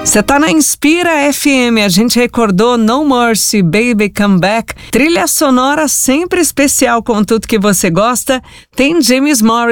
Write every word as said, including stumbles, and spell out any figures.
Você tá na Inspira F M, a gente recordou No Mercy, Baby Come Back, trilha sonora sempre especial com tudo que você gosta. Tem James Morrison